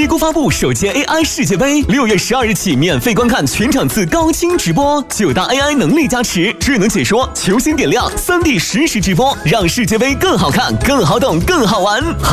低估发布首届 AI 世界杯，6月12日起免费观看全场次高清直播，9大 AI 能力加持，智能解说，球星点亮，3D实时直播，让世界杯更好看、更好懂、更好玩。